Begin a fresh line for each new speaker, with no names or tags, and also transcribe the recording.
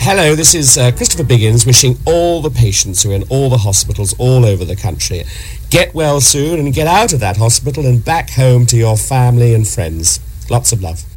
Hello, this is Christopher Biggins wishing all the patients who are in all the hospitals all over the country get well soon and get out of that hospital and back home to your family and friends. Lots of love.